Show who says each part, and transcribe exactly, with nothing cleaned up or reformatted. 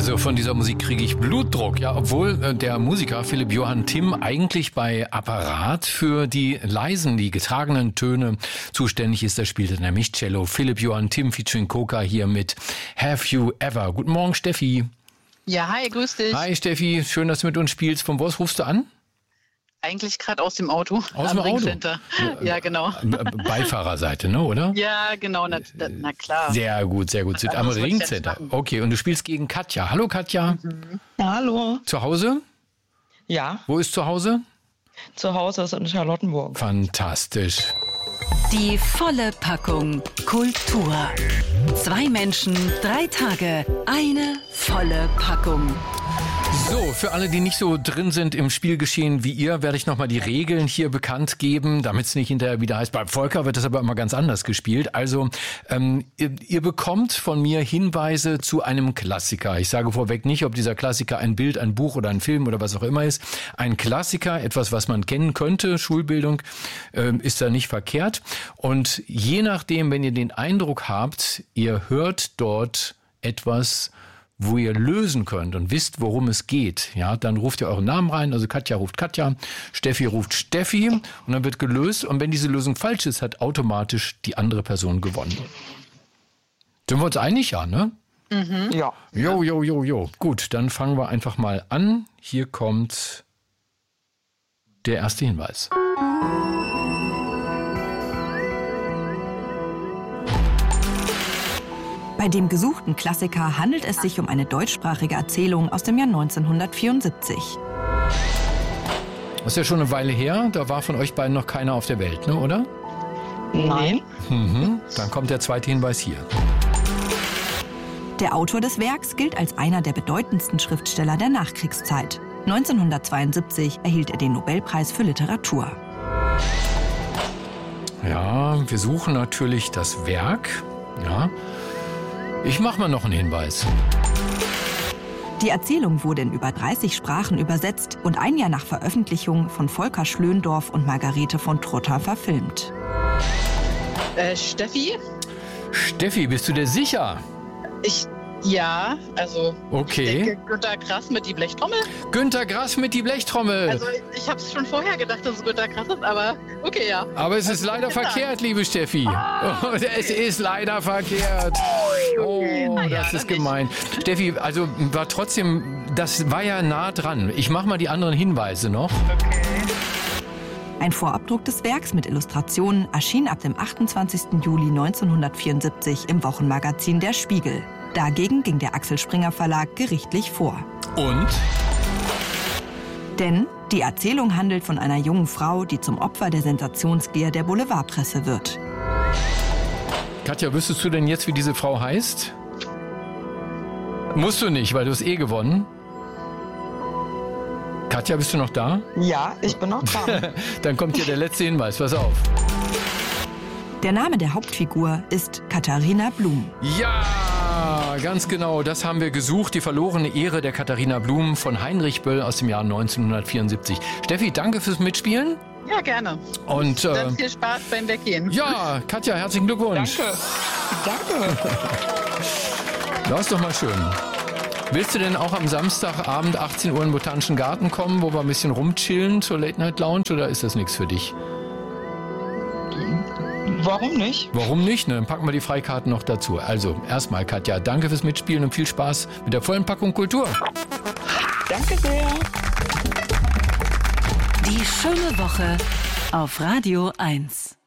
Speaker 1: Also von dieser Musik kriege ich Blutdruck. Ja, obwohl äh, der Musiker Philipp Johann Timm eigentlich bei Apparat für die leisen, die getragenen Töne zuständig ist. Da spielte nämlich Cello. Philipp Johann Timm featuring Coca hier mit Have You Ever. Guten Morgen, Steffi.
Speaker 2: Ja, hi, grüß dich.
Speaker 1: Hi, Steffi. Schön, dass du mit uns spielst. Von wo rufst du an?
Speaker 2: Eigentlich gerade aus dem Auto.
Speaker 1: Aus dem Auto?
Speaker 2: Ja, genau.
Speaker 1: Beifahrerseite, ne, oder?
Speaker 2: Ja, genau, na, na klar.
Speaker 1: Sehr gut, sehr gut. Am Ringcenter. Okay, und du spielst gegen Katja. Hallo, Katja.
Speaker 2: Mhm. Ja, hallo.
Speaker 1: Zu Hause?
Speaker 3: Ja.
Speaker 1: Wo ist zu Hause?
Speaker 3: Zu Hause ist in Charlottenburg.
Speaker 1: Fantastisch.
Speaker 4: Die volle Packung Kultur. Zwei Menschen, drei Tage, eine volle Packung.
Speaker 1: So, für alle, die nicht so drin sind im Spielgeschehen wie ihr, werde ich nochmal die Regeln hier bekannt geben, damit es nicht hinterher wieder heißt, bei Volker wird das aber immer ganz anders gespielt. Also, ähm, ihr, ihr bekommt von mir Hinweise zu einem Klassiker. Ich sage vorweg nicht, ob dieser Klassiker ein Bild, ein Buch oder ein Film oder was auch immer ist. Ein Klassiker, etwas, was man kennen könnte, Schulbildung, äh, ist da nicht verkehrt. Und je nachdem, wenn ihr den Eindruck habt, ihr hört dort etwas, wo ihr lösen könnt und wisst, worum es geht, ja, dann ruft ihr euren Namen rein. Also Katja ruft Katja, Steffi ruft Steffi und dann wird gelöst. Und wenn diese Lösung falsch ist, hat automatisch die andere Person gewonnen. Sind wir uns einig, ja, ne?
Speaker 3: Mhm. Ja.
Speaker 1: Jo, jo, jo, jo. Gut, dann fangen wir einfach mal an. Hier kommt der erste Hinweis.
Speaker 5: Bei dem gesuchten Klassiker handelt es sich um eine deutschsprachige Erzählung aus dem Jahr neunzehnhundertvierundsiebzig.
Speaker 1: Das ist ja schon eine Weile her, da war von euch beiden noch keiner auf der Welt, ne, oder?
Speaker 3: Nein.
Speaker 1: Mhm. Dann kommt der zweite Hinweis hier.
Speaker 5: Der Autor des Werks gilt als einer der bedeutendsten Schriftsteller der Nachkriegszeit. neunzehnhundertzweiundsiebzig erhielt er den Nobelpreis für Literatur.
Speaker 1: Ja, wir suchen natürlich das Werk, ja. Ich mache mal noch einen Hinweis.
Speaker 5: Die Erzählung wurde in über dreißig Sprachen übersetzt und ein Jahr nach Veröffentlichung von Volker Schlöndorff und Margarete von Trotta verfilmt.
Speaker 2: Äh, Steffi?
Speaker 1: Steffi, bist du dir sicher?
Speaker 2: Ich, ja, also
Speaker 1: okay.
Speaker 2: Ich denke Günter Grass mit die Blechtrommel.
Speaker 1: Günter Grass mit die Blechtrommel.
Speaker 2: Also ich, ich habe es schon vorher gedacht, dass es Günter Grass ist, aber okay, ja.
Speaker 1: Aber es ist leider verkehrt, liebe Steffi. Oh, es ist leider verkehrt. Oh, das ist gemein. Steffi, also war trotzdem, das war ja nah dran. Ich mache mal die anderen Hinweise noch.
Speaker 2: Okay.
Speaker 5: Ein Vorabdruck des Werks mit Illustrationen erschien ab dem achtundzwanzigsten Juli neunzehnhundertvierundsiebzig im Wochenmagazin Der Spiegel. Dagegen ging der Axel Springer Verlag gerichtlich vor.
Speaker 1: Und?
Speaker 5: Denn die Erzählung handelt von einer jungen Frau, die zum Opfer der Sensationsgier der Boulevardpresse wird.
Speaker 1: Katja, wüsstest du denn jetzt, wie diese Frau heißt? Musst du nicht, weil du es eh gewonnen. Katja, bist du noch da?
Speaker 3: Ja, ich bin noch da.
Speaker 1: Dann kommt hier der letzte Hinweis, pass auf.
Speaker 5: Der Name der Hauptfigur ist Katharina Blum.
Speaker 1: Ja, ganz genau, das haben wir gesucht. Die verlorene Ehre der Katharina Blum von Heinrich Böll aus dem Jahr neunzehnhundertvierundsiebzig. Steffi, danke fürs Mitspielen.
Speaker 2: Ja, gerne.
Speaker 1: Und äh,
Speaker 2: dann viel Spaß beim Weggehen.
Speaker 1: Ja, Katja, herzlichen Glückwunsch.
Speaker 3: Danke. Danke.
Speaker 1: Das ist doch mal schön. Willst du denn auch am Samstagabend achtzehn Uhr in den Botanischen Garten kommen, wo wir ein bisschen rumchillen zur Late Night Lounge, oder ist das nichts für dich?
Speaker 3: Warum nicht?
Speaker 1: Warum nicht? Ne? Dann packen wir die Freikarten noch dazu. Also, erstmal, Katja, danke fürs Mitspielen und viel Spaß mit der vollen Packung Kultur.
Speaker 3: Danke sehr.
Speaker 4: Die schöne Woche auf Radio eins.